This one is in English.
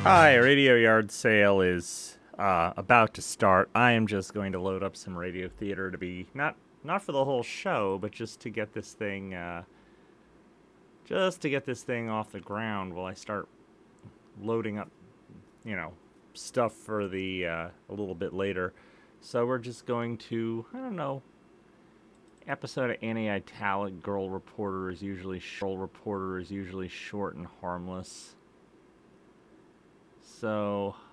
Hi, Radio Yard Sale is about to start. I am just going to load up some radio theater to be not for the whole show, but just to get this thing off the ground while I start loading up, you know, stuff for the a little bit later. So we're just going to, I don't know, episode of Anti-Italic Girl Reporter is usually short and harmless. So